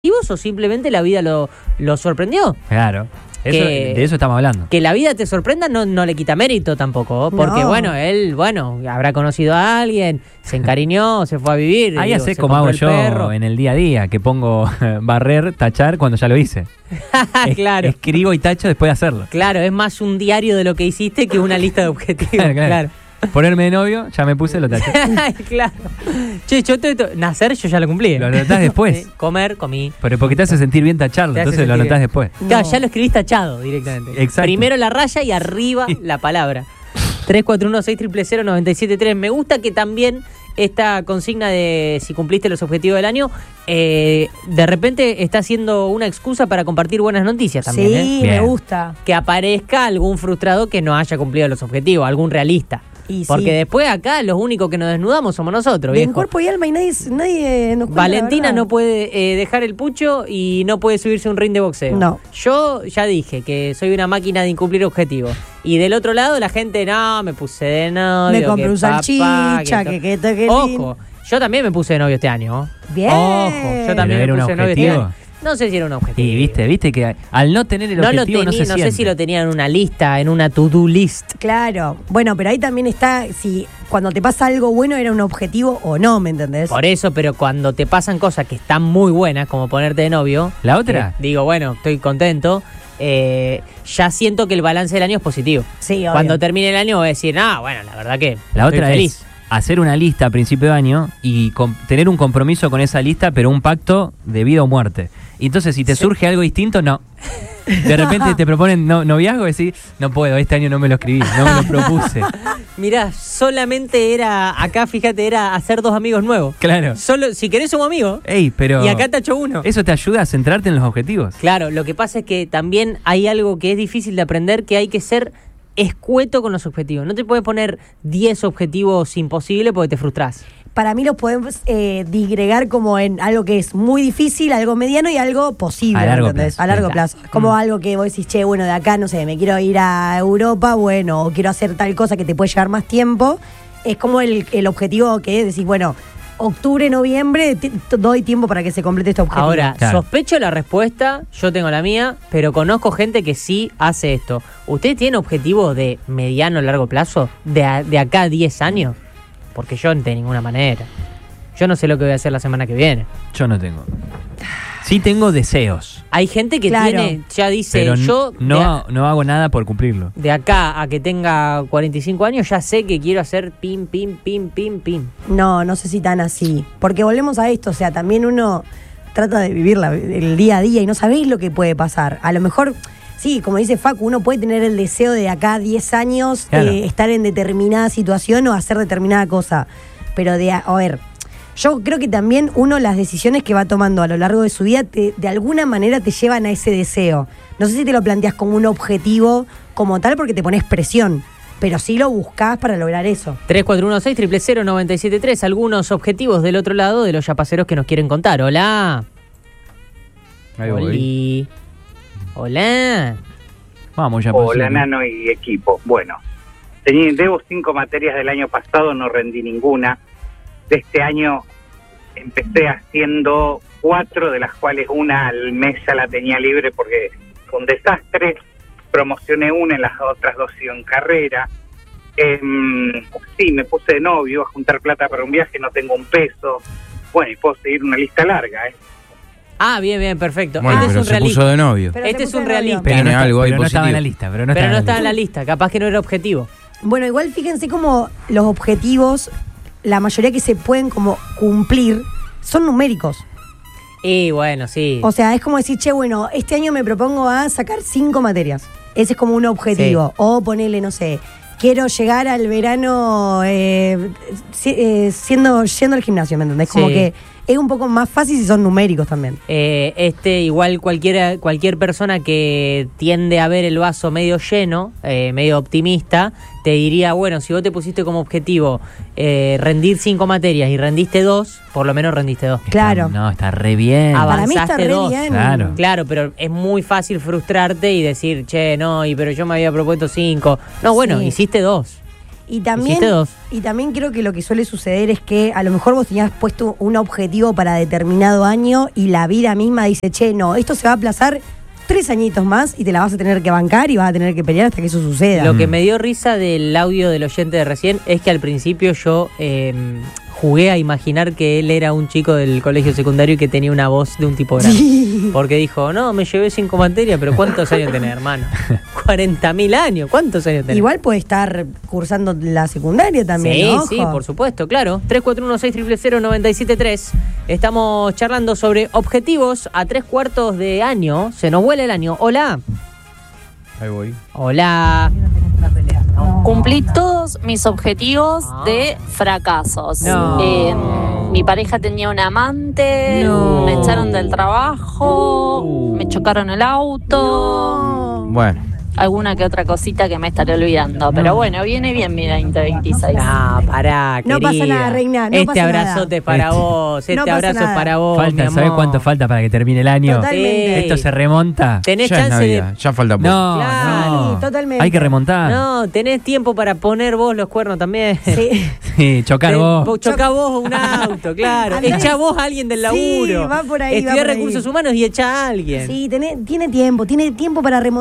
o simplemente la vida lo sorprendió. Claro. De eso estamos hablando. Que la vida te sorprenda no le quita mérito tampoco, porque él habrá conocido a alguien, se encariñó, se fue a vivir. Ahí haces como hago yo en el día a día, que pongo barrer, tachar cuando ya lo hice. Claro. Escribo y tacho después de hacerlo. Claro, es más un diario de lo que hiciste que una lista de objetivos. Claro. Ponerme de novio, ya me puse, lo taché. Claro. Che, nacer yo ya lo cumplí. Lo anotás después. Comer, comí. Pero porque te hace sentir bien tacharlo, entonces lo anotás después. Claro, ya lo escribís tachado directamente. Exacto. Primero la raya y arriba la palabra. 341-600-973. Me gusta que también esta consigna de si cumpliste los objetivos del año, de repente está siendo una excusa para compartir buenas noticias también. Sí, me gusta. Que aparezca algún frustrado que no haya cumplido los objetivos, algún realista. Porque después acá los únicos que nos desnudamos somos nosotros, viejo. En cuerpo y alma y nadie nos cuenta. Valentina no puede dejar el pucho y no puede subirse a un ring de boxeo. No. Yo ya dije que soy una máquina de incumplir objetivos. Y del otro lado la gente, me puse de novio. Me compré un salchicha, que Ojo, yo también me puse de novio este año. Bien. Ojo, yo también me puse de novio este año. No sé si era un objetivo. Y viste que al no tener el objetivo no se siente. No sé si lo tenía en una lista, en una to-do list. Claro. Bueno, pero ahí también está si cuando te pasa algo bueno era un objetivo o no, ¿me entendés? Por eso, pero cuando te pasan cosas que están muy buenas, como ponerte de novio. ¿La otra? Digo, bueno, estoy contento. Ya siento que el balance del año es positivo. Sí, obvio. Cuando termine el año voy a decir, la verdad que la otra estoy feliz. Es hacer una lista a principio de año y tener un compromiso con esa lista, pero un pacto de vida o muerte. Y entonces, si te surge algo distinto, no. De repente te proponen noviazgo y decís, no puedo, este año no me lo escribí, no me lo propuse. Mirá, solamente era hacer 2 amigos nuevos. Claro. Solo, si querés somos amigos. Pero y acá tacho uno. Eso te ayuda a centrarte en los objetivos. Claro, lo que pasa es que también hay algo que es difícil de aprender, que hay que ser escueto con los objetivos. No te puedes poner 10 objetivos imposibles porque te frustrás. Para mí los podemos disgregar como en algo que es muy difícil, algo mediano y algo posible. A largo plazo. A largo plazo. Como algo que vos decís, de acá, no sé, me quiero ir a Europa, o quiero hacer tal cosa que te puede llevar más tiempo. Es como el objetivo que decís, octubre, noviembre, doy tiempo para que se complete este objetivo. Ahora, sospecho la respuesta, yo tengo la mía, pero conozco gente que sí hace esto. ¿Usted tiene objetivos de mediano o largo plazo? ¿De acá a 10 años? Porque yo de ninguna manera. Yo no sé lo que voy a hacer la semana que viene. Yo no tengo. Sí tengo deseos. Hay gente que ya dice, pero yo no hago nada por cumplirlo. De acá a que tenga 45 años ya sé que quiero hacer pim. No sé si tan así. Porque volvemos a esto, también uno trata de vivir el día a día y no sabés lo que puede pasar. A lo mejor... Sí, como dice Facu, uno puede tener el deseo de acá a 10 años estar en determinada situación o hacer determinada cosa. Pero yo creo que también las decisiones que va tomando a lo largo de su vida de alguna manera te llevan a ese deseo. No sé si te lo planteas como un objetivo como tal porque te pones presión, pero sí lo buscás para lograr eso. 341-600-973, algunos objetivos del otro lado de los yapaceros que nos quieren contar. Hola. Ahí voy. Hola. Vamos ya. Hola, Nano y equipo. Bueno, debo 5 materias del año pasado, no rendí ninguna. De este año empecé haciendo 4, de las cuales una al mes ya la tenía libre porque fue un desastre. Promocioné una, en las otras 2 sigo en carrera. Sí, me puse de novio a juntar plata para un viaje, no tengo un peso. Bueno, y puedo seguir una lista larga, bien, perfecto. Bueno, este pero es un se realista. puso de novio. Este es un realista. Pero no estaba en la lista. Pero no estaba en la lista. Capaz que no era objetivo. Bueno, igual fíjense como los objetivos, la mayoría que se pueden como cumplir, son numéricos. Y bueno, sí. O sea, es como decir, este año me propongo a sacar 5 materias. Ese es como un objetivo. Sí. O ponerle, no sé, quiero llegar al verano yendo al gimnasio, ¿me entendés? Como que es un poco más fácil si son numéricos también. Igual cualquier persona que tiende a ver el vaso medio lleno, medio optimista, te diría, si vos te pusiste como objetivo rendir 5 materias y rendiste 2, por lo menos rendiste 2. Claro. Está re bien. Para mí está re 2. bien. Claro, pero es muy fácil frustrarte y decir, pero yo me había propuesto 5. No, hiciste 2. Y también, Hiciste 2. y también creo que lo que suele suceder es que a lo mejor vos tenías puesto un objetivo para determinado año y la vida misma dice, che, no, esto se va a aplazar 3 añitos más y te la vas a tener que bancar y vas a tener que pelear hasta que eso suceda. Lo que me dio risa del audio del oyente de recién es que al principio yo jugué a imaginar que él era un chico del colegio secundario y que tenía una voz de un tipo grande. Sí. Porque dijo, no, me llevé 5 materias, pero ¿cuántos años tenés, hermano? 40.000 años, ¿cuántos años tenés? Igual puede estar cursando la secundaria también, Sí, ¿no? sí, Ojo. por supuesto, claro. 341-600-973. Estamos charlando sobre objetivos a 3/4 de año. Se nos vuela el año. Hola. Ahí voy. Hola. Cumplí todos mis objetivos de fracasos. No. Mi pareja tenía un amante, No. me echaron del trabajo, me chocaron el auto, Bueno. alguna que otra cosita que me estaré olvidando. Pero bueno, viene bien mi 2026. No, pará, No pasa querida. nada, reina, no este pasa abrazote es para Este- vos, este No pasa abrazo es nada. para vos, mi Falta, amor. ¿sabés cuánto falta para que termine el año? Totalmente. Esto se remonta. Tenés Ya es chance de... Navidad, ya falta poco. No, Claro, no. totalmente. Hay que remontar. No, tenés tiempo para poner vos los cuernos también. Sí. Sí, chocar vos. Chocá vos un auto, claro. Andá- Echá vos a alguien del Sí, laburo. va por ahí, va Estudiá por ahí. recursos humanos y echá a alguien. Sí, tiene tiempo para remontar.